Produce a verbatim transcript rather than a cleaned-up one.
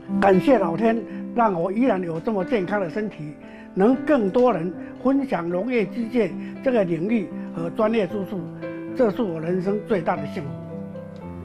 感谢老天，让我依然有这么健康的身体，能更多人分享农业机械这个领域和专业知识，这是我人生最大的幸福。